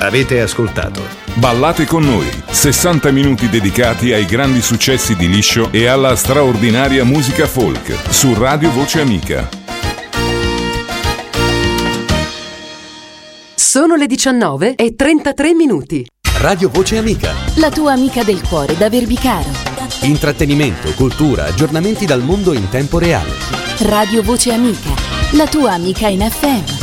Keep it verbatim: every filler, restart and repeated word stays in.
Avete ascoltato Ballate con noi, sessanta minuti dedicati ai grandi successi di Liscio e alla straordinaria musica folk su Radio Voce Amica. Sono le diciannove e trentatré minuti. Radio Voce Amica, la tua amica del cuore da Verbicaro. Intrattenimento, cultura, aggiornamenti dal mondo in tempo reale. Radio Voce Amica, la tua amica in F M.